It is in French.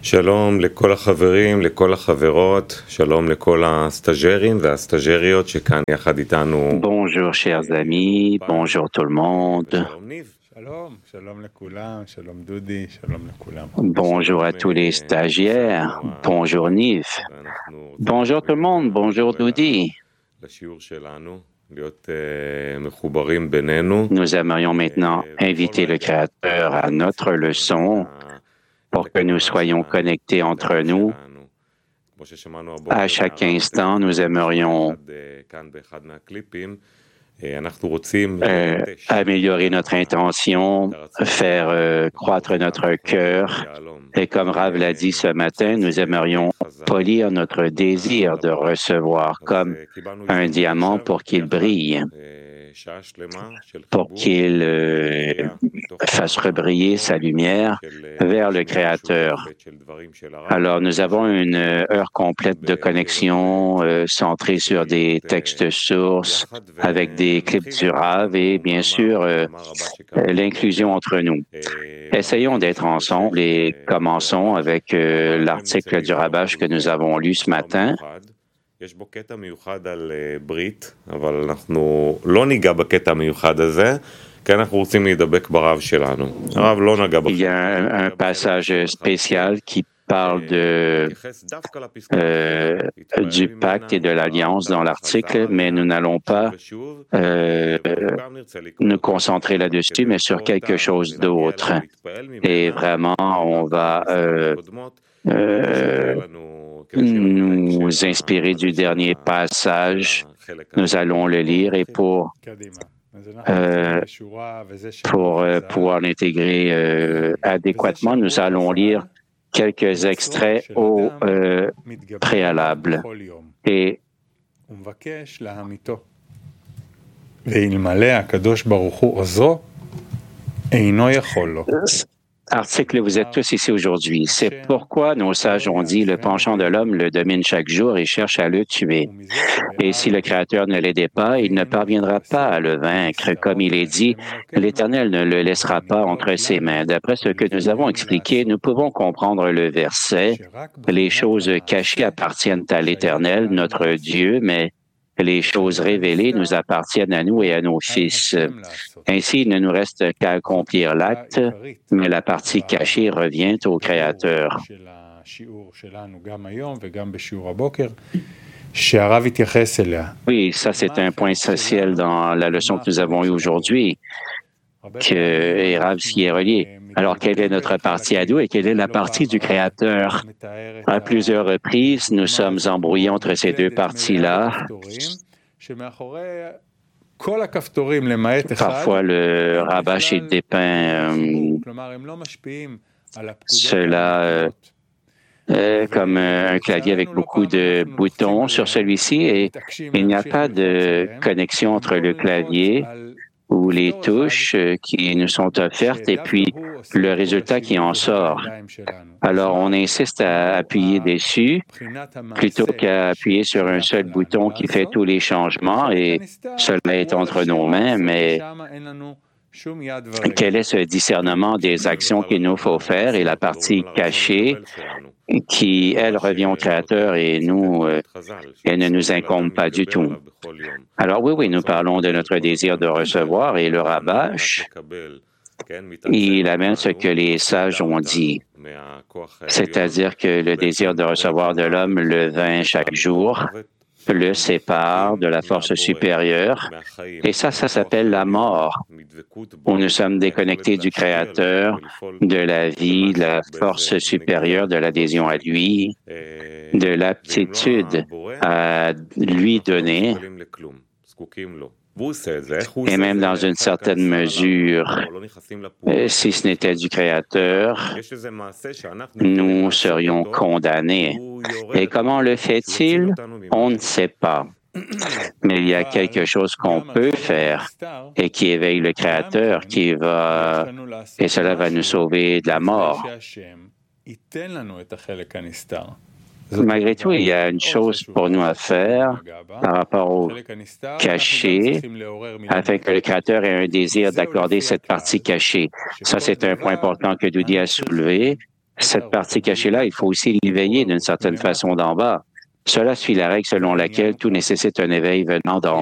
שלום לכל החברים, לכל החברות, שלום לכל הסטאג'רים והסטאג'ריות שכאן יחד איתנו. Bonjour chers amis, bonjour tout le monde. שלום ניב. שלום לכולם, שלום דודי, שלום לכולם. Bonjour à tous les stagiaires, bonjour Nive. Bonjour tout le monde, bonjour Doudi. לשיעור שלנו, להיות מחוברים בינינו. Nous aimerions maintenant inviter le Créateur à notre leçon pour que nous soyons connectés entre nous. À chaque instant, nous aimerions améliorer notre intention, faire croître notre cœur. Et comme Rav l'a dit ce matin, nous aimerions polir notre désir de recevoir comme un diamant pour qu'il brille, pour qu'il fasse rebriller sa lumière vers le Créateur. Alors, nous avons une heure complète de connexion centrée sur des textes sources avec des clips du Rav et bien sûr l'inclusion entre nous. Essayons d'être ensemble et commençons avec l'article du Rabash que nous avons lu ce matin. יש בו קטע מיוחד על ברית, אבל אנחנו לא ניגע בקטע המיוחד הזה, כי אנחנו רוצים להידבק ברב שלנו. הרב לא נגע Il y a un passage spécial qui parle du pacte et de l'alliance dans l'article, mais nous n'allons pas nous concentrer là-dessus, mais sur quelque chose d'autre. Et vraiment, on va nous inspirer du dernier passage. Nous allons le lire et pour pouvoir l'intégrer adéquatement, nous allons lire quelques extraits au préalable. Et article, vous êtes tous ici aujourd'hui. C'est pourquoi nos sages ont dit, le penchant de l'homme le domine chaque jour et cherche à le tuer. Et si le Créateur ne l'aidait pas, il ne parviendra pas à le vaincre. Comme il est dit, l'Éternel ne le laissera pas entre ses mains. D'après ce que nous avons expliqué, nous pouvons comprendre le verset. Les choses cachées appartiennent à l'Éternel, notre Dieu, mais les choses révélées nous appartiennent à nous et à nos fils. Ainsi, il ne nous reste qu'à accomplir l'acte, mais la partie cachée revient au Créateur. Oui, ça c'est un point essentiel dans la leçon que nous avons eue aujourd'hui, que Rav s'y est relié. Alors, quelle est notre partie à nous et quelle est la partie du Créateur? À plusieurs reprises, nous sommes embrouillés entre ces deux parties-là. Parfois, le Rabash dépeint cela comme un clavier avec beaucoup de boutons sur celui-ci et il n'y a pas de connexion entre le clavier ou les touches qui nous sont offertes et puis le résultat qui en sort. Alors, on insiste à appuyer dessus plutôt qu'à appuyer sur un seul bouton qui fait tous les changements et cela est entre nos mains, mais quel est ce discernement des actions qu'il nous faut faire et la partie cachée qui, elle, revient au Créateur et nous, elle ne nous incombe pas du tout. Alors oui, nous parlons de notre désir de recevoir et le Rabash, il amène ce que les sages ont dit, c'est-à-dire que le désir de recevoir de l'homme le vainc chaque jour, le sépare de la force supérieure, et ça s'appelle la mort, où nous sommes déconnectés du Créateur, de la vie, de la force supérieure, de l'adhésion à lui, de l'aptitude à lui donner, et même dans une certaine mesure, si ce n'était du Créateur, nous serions condamnés. Et comment le fait-il? On ne sait pas. Mais il y a quelque chose qu'on peut faire et qui éveille le Créateur, et cela va nous sauver de la mort. Malgré tout, il y a une chose pour nous à faire par rapport au caché, afin que le Créateur ait un désir d'accorder cette partie cachée. Ça, c'est un point important que Doudi a soulevé. cette partie cachée-là, il faut aussi l'éveiller d'une certaine façon d'en bas. Cela suit la règle selon laquelle tout nécessite un éveil venant d'en